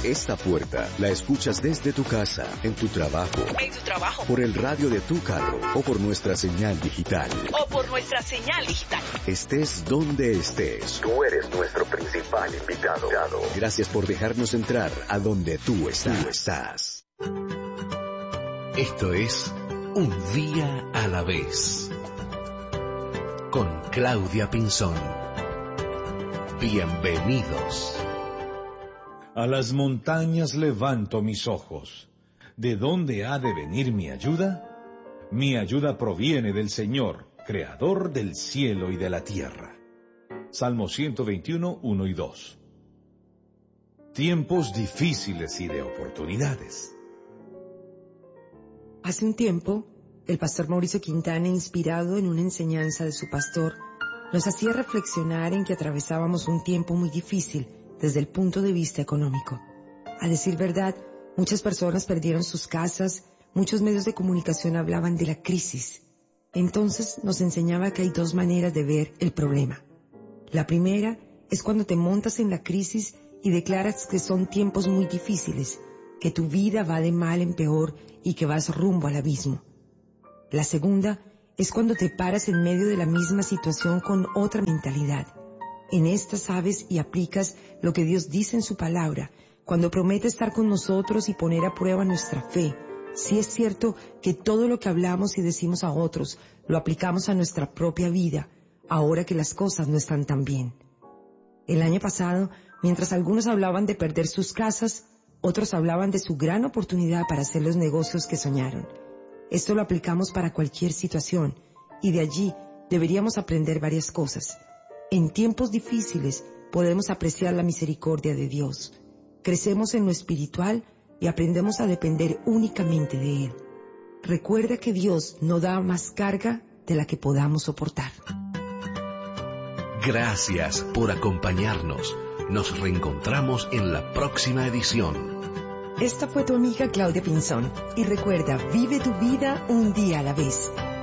Esta puerta la escuchas desde tu casa, en tu trabajo, por el radio de tu carro o por nuestra señal digital. Estés donde estés, tú eres nuestro principal invitado. Gracias por dejarnos entrar a donde tú estás. Esto es Un Día a la Vez, con Claudia Pinzón. Bienvenidos. A las montañas levanto mis ojos. ¿De dónde ha de venir mi ayuda? Mi ayuda proviene del Señor, Creador del cielo y de la tierra. Salmo 121, 1 y 2. Tiempos difíciles y de oportunidades. Hace un tiempo, el pastor Mauricio Quintana, inspirado en una enseñanza de su pastor, nos hacía reflexionar en que atravesábamos un tiempo muy difícil desde el punto de vista económico. A decir verdad, muchas personas perdieron sus casas, muchos medios de comunicación hablaban de la crisis. Entonces nos enseñaba que hay dos maneras de ver el problema. La primera es cuando te montas en la crisis y declaras que son tiempos muy difíciles, que tu vida va de mal en peor y que vas rumbo al abismo. La segunda es cuando te paras en medio de la misma situación con otra mentalidad. En esta sabes y aplicas lo que Dios dice en su palabra, cuando promete estar con nosotros y poner a prueba nuestra fe. Si es cierto que todo lo que hablamos y decimos a otros lo aplicamos a nuestra propia vida, ahora que las cosas no están tan bien. El año pasado, mientras algunos hablaban de perder sus casas, otros hablaban de su gran oportunidad para hacer los negocios que soñaron. Esto lo aplicamos para cualquier situación, y de allí deberíamos aprender varias cosas. En tiempos difíciles podemos apreciar la misericordia de Dios. Crecemos en lo espiritual y aprendemos a depender únicamente de Él. Recuerda que Dios no da más carga de la que podamos soportar. Gracias por acompañarnos. Nos reencontramos en la próxima edición. Esta fue tu amiga Claudia Pinzón. Y recuerda, vive tu vida un día a la vez.